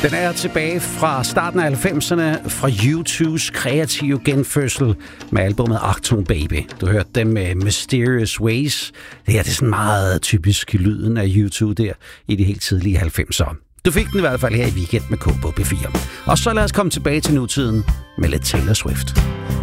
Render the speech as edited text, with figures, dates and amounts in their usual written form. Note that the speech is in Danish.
Den er tilbage fra starten af 90'erne, fra U2's kreative genfødsel med albumet Achtung Baby. Du hørte dem med Mysterious Ways. Det her det er sådan meget typisk lyden af U2 der i de helt tidlige 90'er. Du fik den i hvert fald her i weekend med KB P4. Og så lad os komme tilbage til nutiden med lidt Taylor Swift.